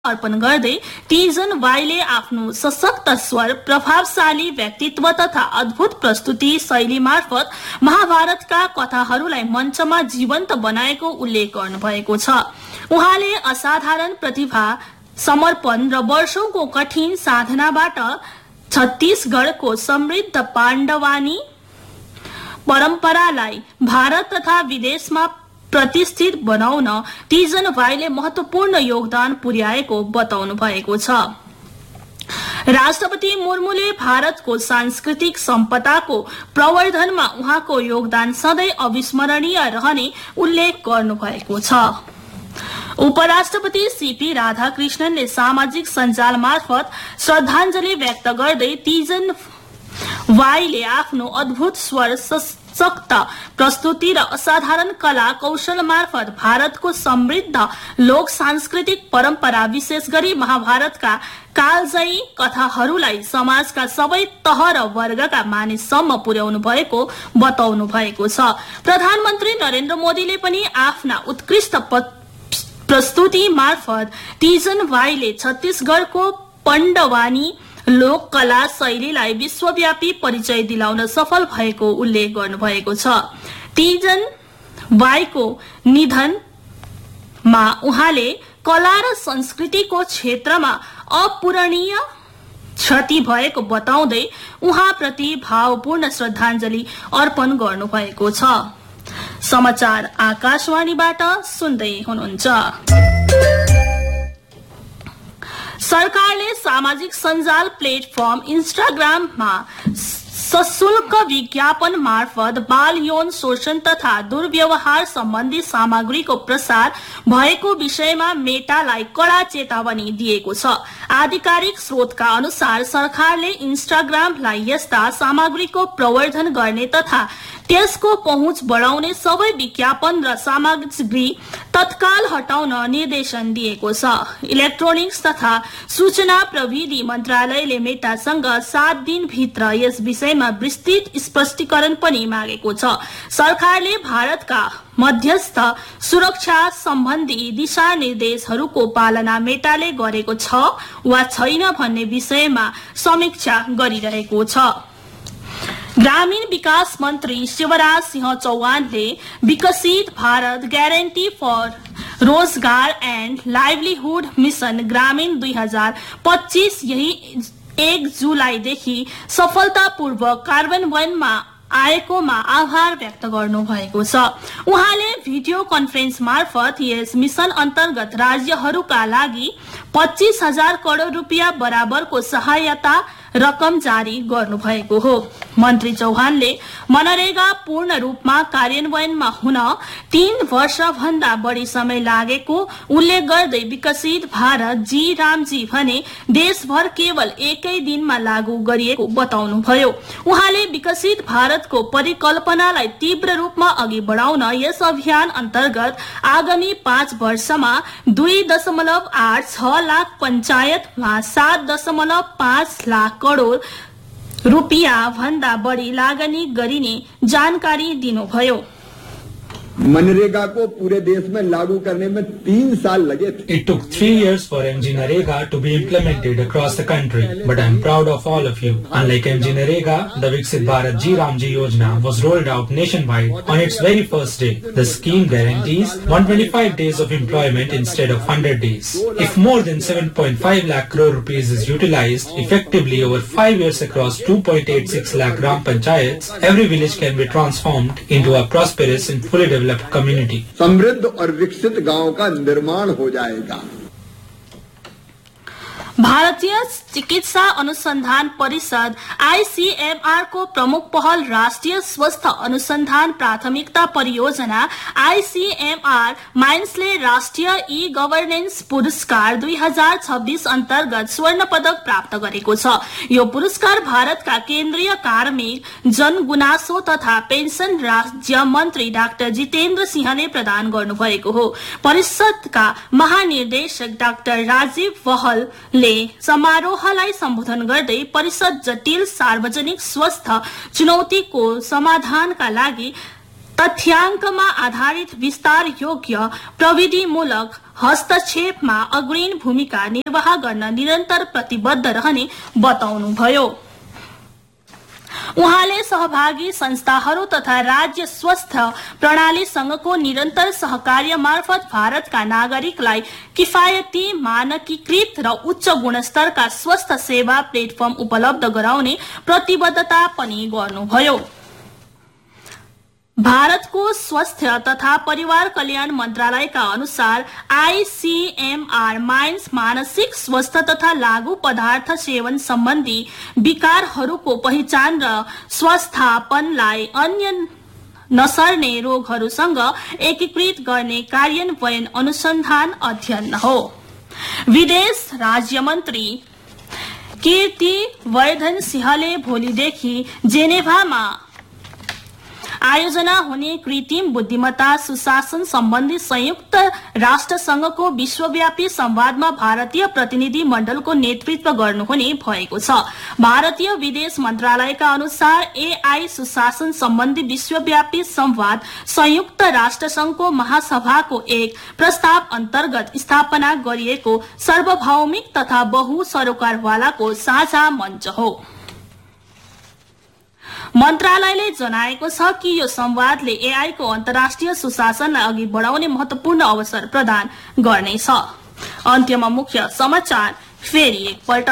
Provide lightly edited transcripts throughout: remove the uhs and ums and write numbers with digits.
अर्पण गर्दै टिजन वाईले आफ्नो सशक्त स्वर, प्रभावशाली व्यक्तित्व तथा अद्भुत प्रस्तुति शैली मार्फत महाभारतका कथाहरूलाई मञ्चमा जीवन्त बनाएको उल्लेख गर्नुभएको छ। उहाँले असाधारण प्रतिभा, समर्पण र वर्षौंको कठिन साधनाबाट छत्तीसगढको समृद्ध पाण्डवानी परम्परालाई भारत तथा विदेशमा प्रतिष्ठित बनाउन टिजन वाईले महत्वपूर्ण योगदान पुर्याएको बताउनु भएको छ। राष्ट्रपति मुर्मुले भारतको सांस्कृतिक सम्पदाको प्रवर्धनमा उहाँको योगदान सधैँ अविस्मरणीय रहने उल्लेख गर्नुभएको छ। उपराष्ट्रपति सीपी राधाकृष्णनले सामाजिक सञ्जाल मार्फत श्रद्धाञ्जली व्यक्त गर्दै टिजन वाईले आफ्नो अद्भुत स्वर, सशक्त प्रस्तुति र असाधारण कला कौशल मार्फत भारतको समृद्ध लोक सांस्कृतिक परम्परा, विशेष गरी महाभारतका कालजयी कथाहरूलाई समाजका सबै तह र वर्गका मानिससम्म पुर्याउनु भएको बताउनु भएको छ। प्रधानमन्त्री नरेन्द्र मोदीले पनि आफ्ना उत्कृष्ट प्रस्तुति मार्फत टिजन वाईले छत्तीसगढको पाण्डवानी लोक कला शैलीलाई विश्वव्यापी परिचय दिलाउन सफल भएको उल्लेख गर्नुभएको छ। टिजन वाईको निधनमा उहाँले कला र संस्कृतिको क्षेत्रमा अपूरणीय क्षति भएको बताउँदै उहाँप्रति भावपूर्ण श्रद्धाञ्जली अर्पण गर्नुभएको छ। समाचार आकाशवाणीबाट सुन्दै हुनुहुन्छ। सरकारले सामाजिक सञ्जाल प्लेटफर्म इन्स्टाग्राममा सशुल्क विज्ञापन मार्फत बाल यौन शोषण तथा दुर्व्यवहार सम्बन्धी सामग्रीको प्रसार भएको विषयमा मेटालाई कड़ा चेतावनी दिएको छ। आधिकारिक स्रोतका अनुसार सरकारले इन्स्टाग्रामलाई यस्ता सामग्रीको प्रवर्धन गर्ने तथा त्यसको पहुँच बढाउने सबै विज्ञापन र सामग्री तत्काल हटाउन निर्देशन दिएको छ। इलेक्ट्रोनिक्स तथा सूचना प्रविधि मन्त्रालयले मेटासँग 7 दिनभित्र यस विषयमा विस्तृत स्पष्टीकरण पनि मागेको छ। सरकारले भारतका मध्यस्थ सुरक्षा सम्बन्धी दिशानिर्देशहरूको पालना मेटाले गरेको छ वा छैन भन्ने विषयमा समीक्षा गरिरहेको छ। ग्रामीण विकास मन्त्री शिवराज सिंह चौहानले विकसित भारत ग्यारेन्टी फर रोजगार एन्ड लाइभलीहुड मिशन ग्रामीण 2025 यही 1 जुलाईदेखि सफलतापूर्वक कार्यान्वयनमा आएकोमा आभार व्यक्त गर्नु भएको छ। उहाँले भिडियो कन्फरेन्स मार्फत यस मिशन अन्तर्गत राज्यहरूका लागि 25,000 करोड रुपियाँ बराबरको सहायता रकम जारी गर्नुभएको हो। मन्त्री चौहानले मनरेगा पूर्ण रूपमा कार्यान्वयनमा हुन 3 वर्ष भन्दा बढी समय लागेको उल्लेख गर्दै विकसित भारत जी रामजी भने देशभर केवल 1 दिनमा लागू गरिएको बताउनुभयो। उहाँले विकसित भारतको परिकल्पनालाई तीव्र रूपमा अघि बढाउन यस अभियान अन्तर्गत आगामी 5 वर्षमा 2.86 लाख पञ्चायतमा 7.5 लाख करोड रुपियाँ भन्दा बढी लगानी गरिने जानकारी दिनुभयो। मनरेगा को पूरे देश में लागू करने में 3 साल लगे थे। It took 3 years for MG Narega to be implemented across the country, but I am proud of all of you. Unlike MG Narega, the Viksit Bharat Ji Ramji Yojana was rolled out nationwide on its very first day. The scheme guarantees 125 days of employment instead of 100 days. If more than 7.5 lakh crore rupees is utilized effectively over 5 years across 2.86 lakh Gram Panchayats, every village can be transformed into a prosperous and fully developed community. समृद्ध और विकसित गांव का निर्माण हो जाएगा। भारतीय चिकित्सा अनुसन्धान परिषद आईसीएमआर को प्रमुख पहल राष्ट्रिय स्वास्थ्य अनुसन्धान प्राथमिकता परियोजना आईसीएमआर माइन्सले राष्ट्रिय ई गभर्नेन्स पुरस्कार 2026 अन्तर्गत स्वर्ण पदक प्राप्त गरेको छ। यो पुरस्कार भारतका केन्द्रीय कार्मिक, जनगुनासो तथा पेन्सन राज्य मन्त्री डाक्टर जितेन्द्र सिंहले प्रदान गर्नुभएको हो। परिषदका महानिर्देशक डाक्टर राजीव वहलले समारोहलाई सम्बोधन गर्दै परिषद जटिल सार्वजनिक स्वास्थ्य चुनौतीको समाधानका लागि तथ्याङ्कमा आधारित विस्तार योग्य प्रविधिमूलक हस्तक्षेपमा अग्रणी भूमिका निर्वाह गर्न निरन्तर प्रतिबद्ध रहने बताउनुभयो। उहाँले सहभागी संस्थाहरू तथा राज्य स्वास्थ्य प्रणालीसँगको निरन्तर सहकार्य मार्फत भारतका नागरिकलाई किफायती मानकीकृत र उच्च गुणस्तरका स्वास्थ्य सेवा प्लेटफर्म उपलब्ध गराउने प्रतिबद्धता पनि गर्नुभयो। भारतको स्वास्थ्य तथा परिवार कल्याण मन्त्रालयका अनुसार आईसीएमआर माइन्स मानसिक स्वास्थ्य तथा लागू पदार्थ सेवन सम्बन्धी विकारहरूको पहिचान र स्वास्थ्यापनलाई अन्य नसर्ने रोगहरूसँग एकीकृत गर्ने कार्यान्वयन अनुसन्धान अध्ययन हो। विदेश राज्य मन्त्री कीर्ति वर्धन सिंहले भोलिदेखि जेनेभामा आयोजना हुने कृत्रिम बुद्धिमत्ता सुशासन सम्बन्धी संयुक्त राष्ट्रसंघको विश्वव्यापी संवादमा भारतीय प्रतिनिधि मण्डलको नेतृत्व गर्नुहुने भएको छ। भारतीय विदेश मन्त्रालयका अनुसार एआई सुशासन सम्बन्धी विश्वव्यापी संवाद संयुक्त राष्ट्रसंघको महासभाको एक प्रस्ताव अन्तर्गत स्थापना गरिएको सार्वभौमिक तथा बहु सरोकारवालाको साझा मञ्च हो। मन्त्रालयले जनाएको छ कि यो संवादले एआई को अन्तर्राष्ट्रिय सुशासनलाई अघि बढाउने महत्वपूर्ण अवसर प्रदान गर्नेछ। अन्त्यमा मुख्य समाचार फेरि एकपल्ट।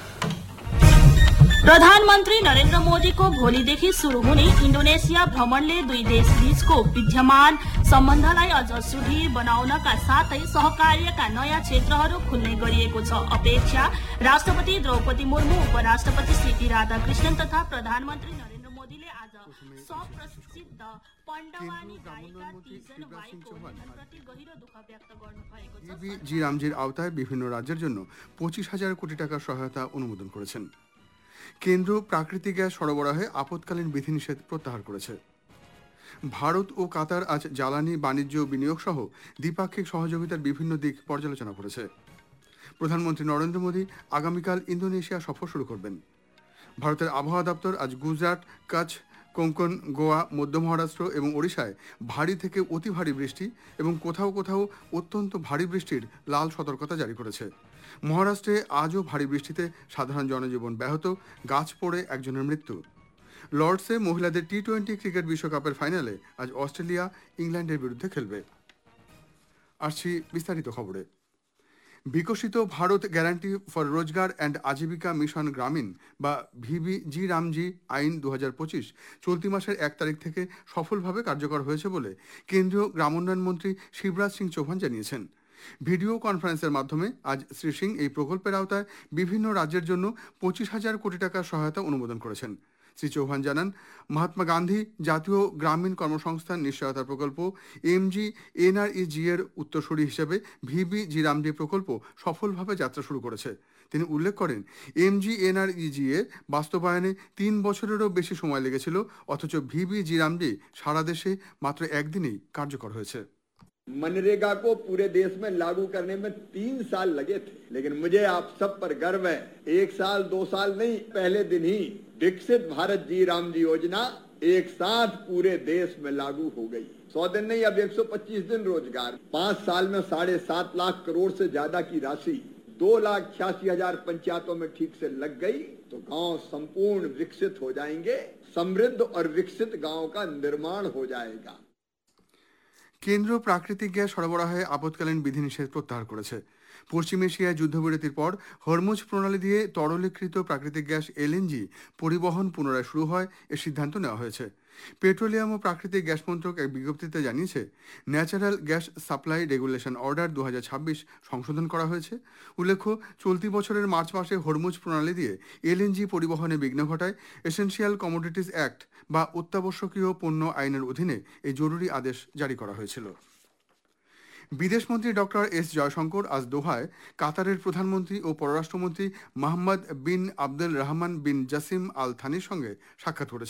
प्रधानमन्त्री नरेन्द्र मोदीको भोलिदेखि शुरू हुने इन्डोनेसिया भ्रमणले दुई देश बीचको विद्यमान सम्बन्धलाई अझ सुदृढ बनाउनका साथै सहकार्यका नयाँ क्षेत्रहरू खुल्ने गरिएको छ। अपेक्षा राष्ट्रपति द्रौपदी मुर्मू, उपराष्ट्रपति सीपी राधाकृष्णन तथा प्रधानमन्त्री नरेन्द्र मोदीले आज सुप्रसिद्ध पण्डवानी गायिका तीजन बाईको निधनप्रति गहिरो दुःख व्यक्त गर्नुभएको छ। জি রামজির আওতায় বিভিন্ন রাজ্যের জন্য 25,000 কোটি টাকার সহায়তা অনুমোদন করেছেন। কেন্দ্র প্রাকৃতিক গ্যাস সরবরাহে আপৎকালীন বিধিনিষেধ প্রত্যাহার করেছে। ভারত ও কাতার আজ জ্বালানি, বাণিজ্য ও বিনিয়োগ সহ দ্বিপাক্ষিক সহযোগিতার বিভিন্ন দিক পর্যালোচনা করেছে। প্রধানমন্ত্রী নরেন্দ্র মোদী আগামীকাল ইন্দোনেশিয়া সফর শুরু করবেন। ভারতের আবহাওয়া দপ্তর আজ গুজরাট, কচ্ছ, কোঙ্কন, গোয়া, মধ্য মহারাষ্ট্র এবং ওড়িশায় ভারী থেকে অতি ভারী বৃষ্টি এবং কোথাও কোথাও অত্যন্ত ভারী বৃষ্টির লাল সতর্কতা জারি করেছে। মহারাষ্ট্রে আজও ভারী বৃষ্টিতে সাধারণ জনজীবন ব্যাহত, গাছ পড়ে একজনের মৃত্যু। লর্ডসে মহিলাদের টি-20 ক্রিকেট বিশ্বকাপের ফাইনালে আজ অস্ট্রেলিয়া ইংল্যান্ডের বিরুদ্ধে খেলবে। আসছি বিস্তারিত খবরে। বিকশিত ভারত গ্যারান্টি ফর রোজগার অ্যান্ড আজীবিকা মিশন গ্রামীণ বা ভিবিজি রামজি আইন 2025 চলতি মাসের 1 তারিখ থেকে সফলভাবে কার্যকর হয়েছে বলে কেন্দ্রীয় গ্রামোন্নয়ন মন্ত্রী শিবরাজ সিং চৌহান জানিয়েছেন। ভিডিও কনফারেন্সের মাধ্যমে আজ শ্রী সিং এই প্রকল্পের আওতায় বিভিন্ন রাজ্যের জন্য 25,000 কোটি টাকার সহায়তা অনুমোদন করেছেন। শ্রী চৌহান জানান, মহাত্মা গান্ধী জাতীয় গ্রামীণ কর্মসংস্থান নিশ্চয়তা প্রকল্প MGNREG এর উত্তরসূরি হিসেবে ভিবিজি রামজি প্রকল্প সফলভাবে যাত্রা শুরু করেছে। তিনি উল্লেখ করেন, MGNREG এর বাস্তবায়নে 3 বছরেরও বেশি সময় লেগেছিল, অথচ ভিবিজি রামজি সারা দেশে মাত্র একদিনেই কার্যকর হয়েছে। मनरेगा को पूरे देश में लागू करने में 3 साल लगे थे, लेकिन मुझे आप सब पर गर्व है, 1 साल 2 साल नहीं, पहले दिन ही विकसित भारत जी राम जी योजना एक साथ पूरे देश में लागू हो गई। 100 दिन नहीं, अब 125 दिन रोजगार। 5 साल में 7.5 लाख करोड़ से ज्यादा की राशि 2,86,000 पंचायतों में ठीक से लग गई, तो गांव संपूर्ण विकसित हो जाएंगे। समृद्ध और विकसित गांव का निर्माण हो जाएगा। কেন্দ্র প্রাকৃতিক গ্যাস সরবরাহে আপৎকালীন বিধিনিষেধ প্রত্যাহার করেছে। পশ্চিম এশিয়ায় যুদ্ধবিরতির পর হরমুজ প্রণালী দিয়ে তরলীকৃত প্রাকৃতিক গ্যাস LNG পরিবহন পুনরায় শুরু হয়, এ সিদ্ধান্ত নেওয়া হয়েছে। পেট্রোলিয়াম ও প্রাকৃতিক গ্যাস মন্ত্রক এক বিজ্ঞপ্তিতে জানিয়েছে, natural gas supply regulation order 2026 সংশোধন করা হয়েছে। উল্লেখ্য, চলতি বছরের মার্চ মাসে হরমুজ প্রণালী দিয়ে LNG পরিবহনে বিঘ্ন ঘটায় এসেনশিয়াল কমোডিটিস অ্যাক্ট বা অত্যাবশ্যকীয় পণ্য আইনের অধীনে এই জরুরি আদেশ জারি করা হয়েছিল। বিদেশমন্ত্রী ডক্টর এস জয়শঙ্কর আজ দোহায় কাতারের প্রধানমন্ত্রী ও পররাষ্ট্রমন্ত্রী মোহাম্মদ বিন আব্দুল রহমান বিন জাসিম আল থানির সঙ্গে সাক্ষাৎ করেছেন।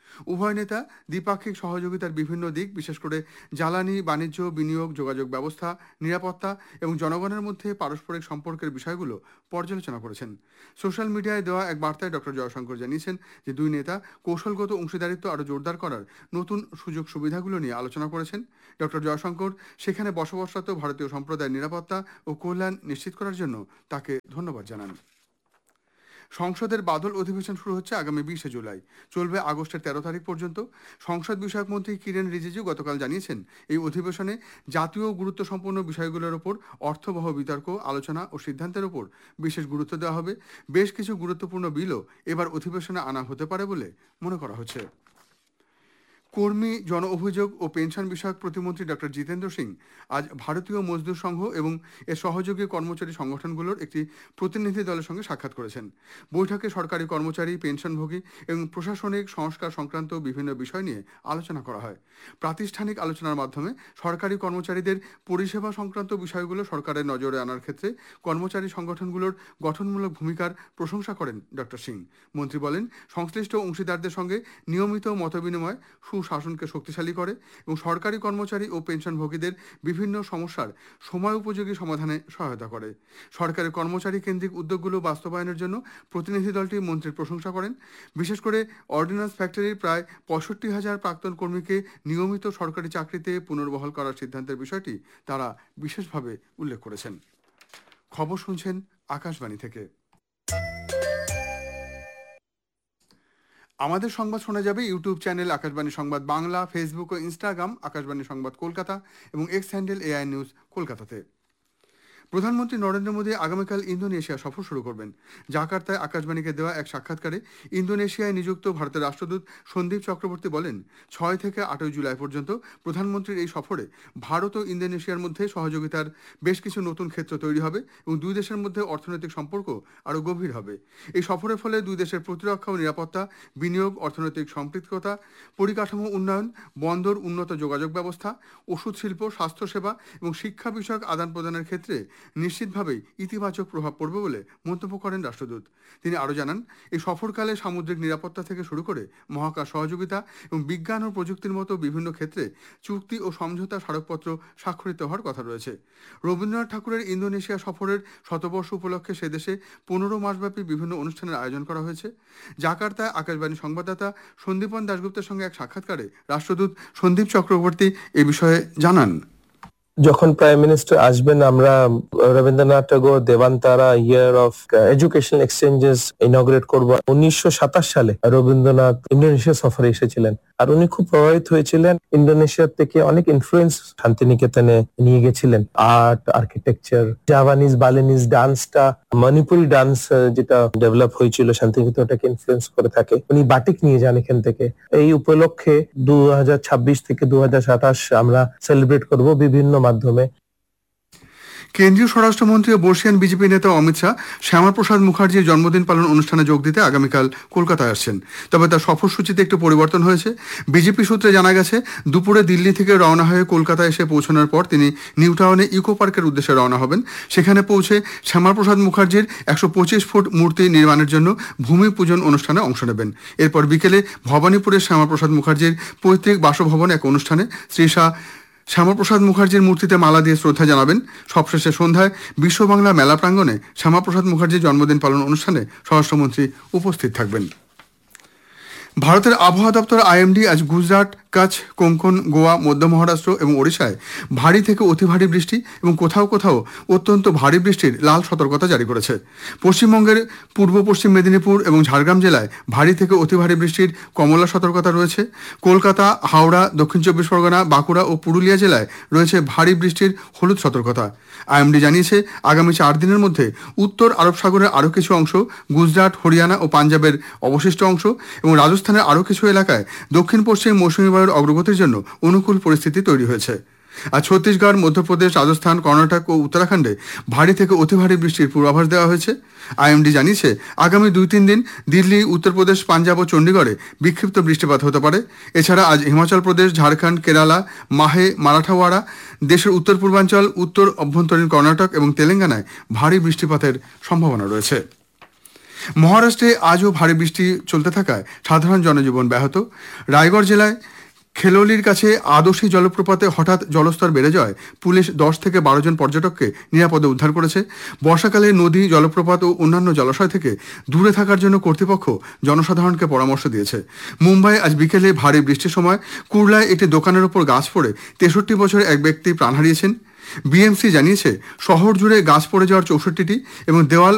উভয় নেতা দ্বিপাক্ষিক সহযোগিতার বিভিন্ন দিক, বিশেষ করে জ্বালানি, বাণিজ্য, বিনিয়োগ, যোগাযোগ ব্যবস্থা, নিরাপত্তা এবং জনগণের মধ্যে পারস্পরিক সম্পর্কের বিষয়গুলো পর্যালোচনা করেছেন। সোশ্যাল মিডিয়ায় দেওয়া এক বার্তায় ডক্টর জয়শঙ্কর জানিয়েছেন যে দুই নেতা কৌশলগত অংশীদারিত্ব আরও জোরদার করার নতুন সুযোগ সুবিধাগুলো নিয়ে আলোচনা করেছেন। ডক্টর জয়শঙ্কর সেখানে বসবাসরত ভারতীয় সম্প্রদায়ের নিরাপত্তা ও কল্যাণ নিশ্চিত করার জন্য তাকে ধন্যবাদ জানান। সংসদের বাদল অধিবেশন শুরু হচ্ছে আগামী 20 জুলাই, চলবে আগস্টের 13 তারিখ পর্যন্ত। সংসদ বিষয়ক মন্ত্রী কিরেন রিজিজু গতকাল জানিয়েছেন এই অধিবেশনে জাতীয় গুরুত্বসম্পন্ন বিষয়গুলোর ওপর অর্থবহ বিতর্ক, আলোচনা ও সিদ্ধান্তের ওপর বিশেষ গুরুত্ব দেওয়া হবে। বেশ কিছু গুরুত্বপূর্ণ বিলও এবার অধিবেশনে আনা হতে পারে বলে মনে করা হচ্ছে। কর্মী, জন অভিযোগ ও পেনশন বিষয়ক প্রতিমন্ত্রী ডক্টর জিতেন্দ্র সিং আজ ভারতীয় মজদুর সংঘ এবং এর সহযোগী কর্মচারী সংগঠনগুলোর একটি প্রতিনিধি দলের সঙ্গে সাক্ষাৎ করেছেন। বৈঠকে সরকারি কর্মচারী, পেনশনভোগী এবং প্রশাসনিক সংস্কার সংক্রান্ত বিভিন্ন বিষয় নিয়ে আলোচনা করা হয়। প্রাতিষ্ঠানিক আলোচনার মাধ্যমে সরকারি কর্মচারীদের পরিষেবা সংক্রান্ত বিষয়গুলো সরকারের নজরে আনার ক্ষেত্রে কর্মচারী সংগঠনগুলোর গঠনমূলক ভূমিকার প্রশংসা করেন ডক্টর সিং। মন্ত্রী বলেন, সংশ্লিষ্ট অংশীদারদের সঙ্গে নিয়মিত মতবিনিময় সুশাসনকে শক্তিশালী করে এবং সরকারি কর্মচারী ও পেনশনভোগীদের বিভিন্ন সমস্যার সময় উপযোগী সমাধানে সহায়তা করে। সরকারি কর্মচারী কেন্দ্রিক উদ্যোগগুলো বাস্তবায়নের জন্য প্রতিনিধি দলটি মন্ত্রীর প্রশংসা করেন। বিশেষ করে অর্ডিন্যান্স ফ্যাক্টরির প্রায় 65,000 প্রাক্তন কর্মীকে নিয়মিত সরকারি চাকরিতে পুনর্বহাল করার সিদ্ধান্তের বিষয়টি তারা বিশেষভাবে উল্লেখ করেছেন। খবর শুনছেন আকাশবাণী থেকে। আমাদের সংবাদ শোনা যাবে ইউটিউব চ্যানেল আকাশবাণী সংবাদ বাংলা, ফেসবুক ও ইনস্টাগ্রাম আকাশবাণী সংবাদ কলকাতা এবং এক্স হ্যান্ডেল AI নিউজ কলকাতাতে। প্রধানমন্ত্রী নরেন্দ্র মোদী আগামীকাল ইন্দোনেশিয়া সফর শুরু করবেন। জাকার্তায় আকাশবাণীকে দেওয়া এক সাক্ষাৎকারে ইন্দোনেশিয়ায় নিযুক্ত ভারতের রাষ্ট্রদূত সন্দীপ চক্রবর্তী বলেন, 6 থেকে 8 জুলাই পর্যন্ত প্রধানমন্ত্রীর এই সফরে ভারত ও ইন্দোনেশিয়ার মধ্যে সহযোগিতার বেশ কিছু নতুন ক্ষেত্র তৈরি হবে এবং দুই দেশের মধ্যে অর্থনৈতিক সম্পর্ক আরও গভীর হবে। এই সফরের ফলে দুই দেশের প্রতিরক্ষা ও নিরাপত্তা, বিনিয়োগ, অর্থনৈতিক সম্পৃক্ততা, পরিকাঠামো উন্নয়ন, বন্দর, উন্নত যোগাযোগ ব্যবস্থা, ওষুধ শিল্প, স্বাস্থ্যসেবা এবং শিক্ষা বিষয়ক আদান প্রদানের ক্ষেত্রে নিশ্চিতভাবেই ইতিবাচক প্রভাব পড়বে বলে মন্তব্য করেন রাষ্ট্রদূত। তিনি আরও জানান, এই সফরকালে সামুদ্রিক নিরাপত্তা থেকে শুরু করে মহাকাশ সহযোগিতা এবং বিজ্ঞান ও প্রযুক্তির মতো বিভিন্ন ক্ষেত্রে চুক্তি ও সমঝোতা স্মারকপত্র স্বাক্ষরিত হওয়ার কথা রয়েছে। রবীন্দ্রনাথ ঠাকুরের ইন্দোনেশিয়া সফরের শতবর্ষ উপলক্ষে সে দেশে 15 মাসব্যাপী বিভিন্ন অনুষ্ঠানের আয়োজন করা হয়েছে। জাকার্তায় আকাশবাণী সংবাদদাতা সন্দীপন দাশগুপ্তের সঙ্গে এক সাক্ষাৎকারে রাষ্ট্রদূত সন্দীপ চক্রবর্তী এ বিষয়ে জানান, যখন প্রাইম মিনিস্টার আসবেন আমরা রবীন্দ্রনাথ ঠাকুর দেবান্তারা ইয়ার অফ এডুকেশনাল এক্সচেঞ্জেস ইনগ্রেট করব। 1927 সালে রবীন্দ্রনাথ ইন্দোনেশিয়া সফরে এসেছিলেন আর উনি খুব প্রভাবিত হয়েছিলেন। ইন্দোনেশিয়ার থেকে অনেক ইনফ্লুয়েন্স শান্তিনিকেতনে নিয়ে গেছিলেন। Art, architecture, Javanese, Balinese ডান্সটা, Manipuri dance যেটা ডেভেলপ হয়েছিল শান্তিনিকেতনটাকে ইনফ্লুয়েন্স করে থাকে। উনি বাটিক নিয়ে যান এখান থেকে। এই উপলক্ষে 2026 থেকে 2027 আমরা সেলিব্রেট করব বিভিন্ন মাধ্যমে। কেন্দ্রীয় স্বরাষ্ট্রমন্ত্রী ও বর্ষিয়ান বিজেপি নেতা অমিত শাহ শ্যামাপ্রসাদ মুখার্জির জন্মদিন পালন অনুষ্ঠানে যোগ দিতে আগামীকাল কলকাতায় আসছেন। তবে তার সফরসূচিতে একটু পরিবর্তন হয়েছে। বিজেপি সূত্রে জানা গেছে, দুপুরে দিল্লি থেকে রওনা হয়ে কলকাতায় এসে পৌঁছানোর পর তিনি নিউ টাউনে ইকো পার্কের উদ্দেশ্যে রওনা হবেন। সেখানে পৌঁছে শ্যামাপ্রসাদ মুখার্জির 125 ফুট মূর্তি নির্মাণের জন্য ভূমি পূজন অনুষ্ঠানে অংশ নেবেন। এরপর বিকেলে ভবানীপুরের শ্যামাপ্রসাদ মুখার্জির পৈতৃক বাসভবনে এক অনুষ্ঠানে শ্রী শাহ শ্যামাপ্রসাদ মুখার্জির মূর্তিতে মালা দিয়ে শ্রদ্ধা জানাবেন। সবশেষে সন্ধ্যায় বিশ্ব বাংলা মেলা প্রাঙ্গণে শ্যামাপ্রসাদ মুখার্জির জন্মদিন পালন অনুষ্ঠানে স্বরাষ্ট্রমন্ত্রী উপস্থিত থাকবেন। ভারতের আবহাওয়া দপ্তর IMD আজ গুজরাট, কচ্ছ, কোঙ্কন, গোয়া, মধ্য মহারাষ্ট্র এবং ওড়িশায় ভারী থেকে অতি ভারী বৃষ্টি এবং কোথাও কোথাও অত্যন্ত ভারী বৃষ্টির লাল সতর্কতা জারি করেছে। পশ্চিমবঙ্গের পূর্ব পশ্চিম মেদিনীপুর এবং ঝাড়গ্রাম জেলায় ভারী থেকে অতি ভারী বৃষ্টির কমলা সতর্কতা রয়েছে। কলকাতা, হাওড়া, দক্ষিণ 24 পরগনা, বাঁকুড়া ও পুরুলিয়া জেলায় রয়েছে ভারী বৃষ্টির হলুদ সতর্কতা। IMD জানিয়েছে, আগামী 4 দিনের মধ্যে উত্তর আরব সাগরের আরও কিছু অংশ, গুজরাট, হরিয়ানা ও পাঞ্জাবের অবশিষ্ট অংশ এবং রাজস্থানের আরও কিছু এলাকায় দক্ষিণ পশ্চিম মৌসুমী বায়ুর অগ্রগতির জন্য অনুকূল পরিস্থিতি তৈরি হয়েছে। আর ছত্তিশগড়, মধ্যপ্রদেশ, রাজস্থান, কর্ণাটক ও উত্তরাখণ্ডে ভারী থেকে অতি ভারী বৃষ্টির পূর্বাভাস দেওয়া হয়েছে। IMD জানিয়েছে, আগামী 2-3 দিন দিল্লি, উত্তরপ্রদেশ, পাঞ্জাব ও চণ্ডীগড়ে বিক্ষিপ্ত বৃষ্টিপাত হতে পারে। এছাড়া আজ হিমাচল প্রদেশ, ঝাড়খণ্ড, কেরালা, মাহে, মারাঠাওয়াড়া, দেশের উত্তর পূর্বাঞ্চল, উত্তর অভ্যন্তরীণ কর্ণাটক এবং তেলেঙ্গানায় ভারী বৃষ্টিপাতের সম্ভাবনা রয়েছে। মহারাষ্ট্রে আজও ভারী বৃষ্টি চলতে থাকায় সাধারণ জনজীবন ব্যাহত। রায়গড় জেলায় খেলোলির কাছে আদর্শী জলপ্রপাতে হঠাৎ জলস্তর বেড়ে যাওয়ায় পুলিশ 10 থেকে 12 জন পর্যটককে নিরাপদে উদ্ধার করেছে। বর্ষাকালে নদী, জলপ্রপাত ও অন্যান্য জলাশয় থেকে দূরে থাকার জন্য কর্তৃপক্ষ জনসাধারণকে পরামর্শ দিয়েছে। মুম্বাই আজ বিকেলে ভারী বৃষ্টির সময় কুর্লায় একটি দোকানের ওপর গাছ পড়ে 63 বছরের এক ব্যক্তি প্রাণ হারিয়েছেন। বিএমসি জানিয়েছে শহর জুড়ে গাছ পড়ে যাওয়ার 64টি এবং দেওয়াল